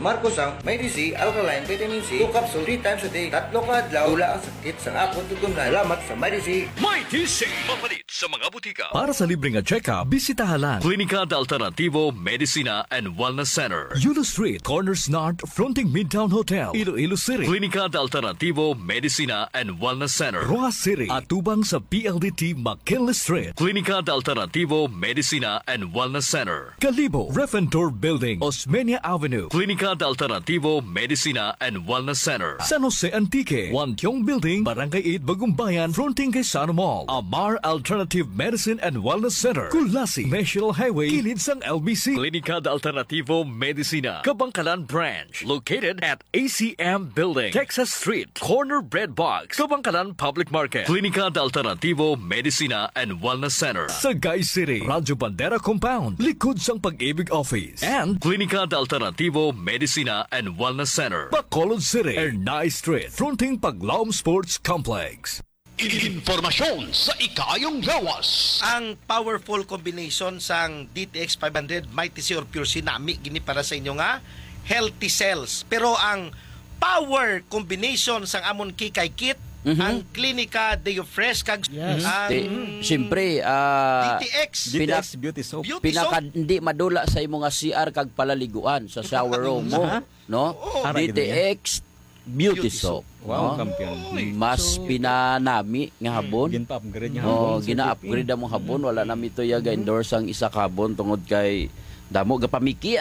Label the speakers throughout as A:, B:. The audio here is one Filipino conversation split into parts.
A: Marcos ang Medici Alkaline Vitamin C 2 capsule 3 times a day. Tatlo ka adlaw wala ang sakit sa akong tutungan. Salamat sa Medici.
B: Medici mapalit sa mga butika.
C: Para sa libreng check-up, bisitahan lang Klinika de Alternativo Medicina and Wellness Center, Yulo Street, Corners North, fronting Midtown Hotel, Iloilo City. Klinika de Alternativo Medicina and Wellness Center, Roa City, atubang sa PLDT McKinley Street. Klinika de Alternativo Medicina and Wellness Center, Calibo, Refentor Building, Osmeña Avenue. Klinika de Alternativo Medicina and Wellness Center, San Jose Antique, Wantiong Building, Barangay 8, Bagumbayan, fronting kay Sano Mall. Amar Alternative Medicine and Wellness Center, Kulasi, National Highway, kilid sang LBC. Klinika de Alternativo Medicina, Kabangkalan Branch, located at ACM Building, Texas Street, Corner Bread Box, Kabangkalan Public Market. Klinika de Alternativo Medicina and Wellness Center, Sagay City, Radyo Bandera Compound, likod sang Pag-ibig Office. And Klinika de Alternativo Medicina and Wellness Center, Bacolod City, Ernay Street, fronting Paglaom Sports Complex.
B: Informasyon sa ikayong lawas.
D: Ang powerful combination sang DTX 500 Mighty Sea or Pure Sinami gini para sa inyo nga healthy cells. Pero ang power combination sang amon kikay kit ang Klinika Deo Fresh kag ang
E: siyempre
D: DTX
F: Beauty Soap.
E: pinaka hindi madula sa imong CR kag palaliguan sa shower room mo, no? DTX Beauty Soap.
F: Wow,
E: no?
F: kampiyon.
E: Mas pinanami nga habon.
F: Gina-upgrade niya
E: Oh,
F: habon.
E: gina-upgrade mo habon, wala na mito ya ga-endorse ang isa ka habon tungod kay damo ga pamiki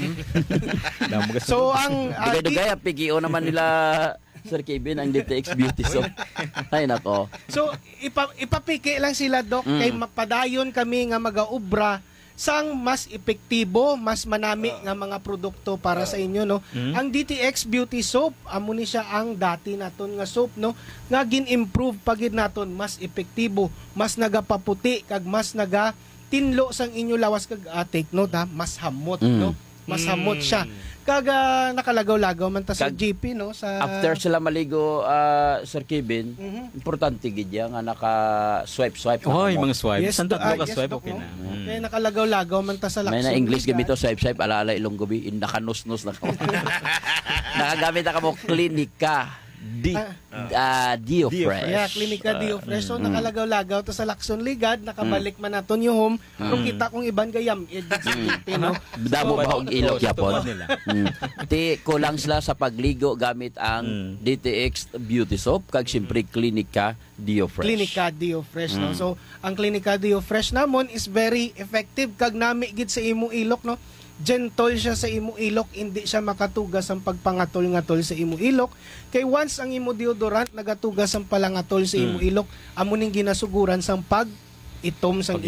G: So ang
E: dugay-dugay pigio naman nila Sir Kevin ang DTX Beauty Soap. Ay nako.
G: So ipapiki lang sila Dok kay mapadayon kami nga magaubra sang mas epektibo, mas manami nga mga produkto para sa inyo, no. Ang DTX Beauty Soap amo ni siya ang dati naton nga soap, no, nga gin-improve pagid naton, mas epektibo, mas nagapaputi kag mas naga tinlo sang inyo lawas kag take note ha, mas hamot, no. Mas hamot siya. Kag nakalagaw-lagaw man ta sa GP, no, sa
E: After sila maligo, Sir Kevin, importante gid ya nga naka-swipe na.
F: Oy, mga swipe.
G: Yes,
F: Tatlo ka
G: yes,
F: swipe,
G: Dok,
F: okay
G: no?
F: na.
G: Kaya nakalagaw-lagaw man ta sa
E: May na
G: Lacson
E: English
G: Liga.
E: gamito swipe alaala ilong gabi nakanus-nus na. Nakagamit ka mo Klinika Deo Fresh.
G: Yeah, Klinika Deo Fresh. So nakalagaw-lagaw to sa Lacson Ligad, nakabalik man naton yung home. Kung kita kong ibang gayam, no.
E: Damo ba og ilog yapon?
F: nila.
E: Ti kulang sila sa pagligo gamit ang DTX Beauty Soap kag siyempre Klinika Deo Fresh.
G: Klinika Deo Fresh, no. So ang Klinika Deo Fresh namon is very effective kag nami gid sa imo ilok, no. Gentle siya sa imo ilok, hindi siya makatugas ang pagpangatol-ngatol sa imo ilok. Kay once ang imo deodorant nagatugas ang palangatol sa imo ilok, amo ning ginasuguran sang pag itom sang